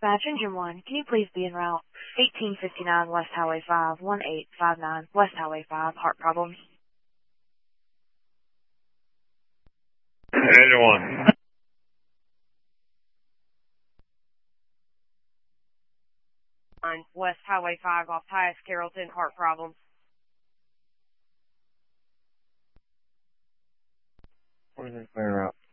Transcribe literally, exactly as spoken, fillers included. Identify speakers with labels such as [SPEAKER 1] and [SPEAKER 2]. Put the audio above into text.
[SPEAKER 1] Dispatch Engine one, can you please be en route? eighteen fifty-nine West Highway five, one eight five nine West Highway five, heart problems.
[SPEAKER 2] Engine one.
[SPEAKER 3] West Highway five off Tyus Carrollton, heart problems.
[SPEAKER 2] Where's this clear out?